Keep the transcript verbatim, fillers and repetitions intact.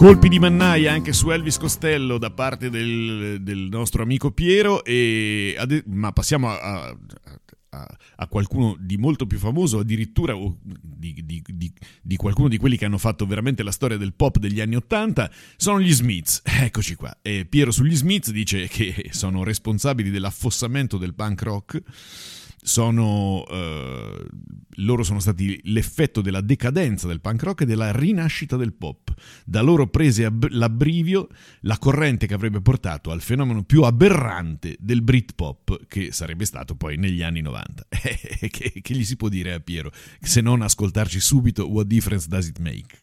Colpi di mannaia anche su Elvis Costello da parte del, del nostro amico Piero, e ade- ma passiamo a, a, a, a qualcuno di molto più famoso, addirittura o di, di, di, di qualcuno di quelli che hanno fatto veramente la storia del pop degli anni Ottanta. Sono gli Smiths. Eccoci qua. E Piero sugli Smiths dice che sono responsabili dell'affossamento del punk rock. Sono eh, loro sono stati l'effetto della decadenza del punk rock e della rinascita del pop. Da loro prese ab- l'abbrivio la corrente che avrebbe portato al fenomeno più aberrante del Britpop, che sarebbe stato poi negli anni novanta. che, che gli si può dire a Piero se non ascoltarci subito What Difference Does It Make?